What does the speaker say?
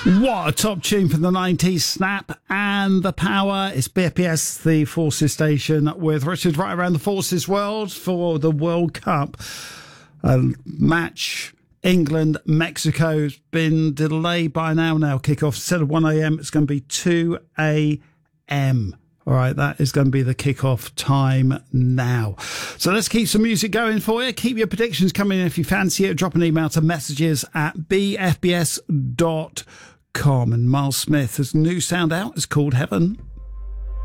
What a top tune from the 90s, Snap and the Power. It's BFBS, the Forces station, with Richard right around the Forces world for the World Cup match. England, Mexico has been delayed by an hour now. Kickoff instead of 1 a.m. It's going to be 2 a.m. All right, that is going to be the kickoff time now. So let's keep some music going for you. Keep your predictions coming in if you fancy it. Drop an email to messages@bfbs.com. And Miles Smith has new sound out. It's called Heaven.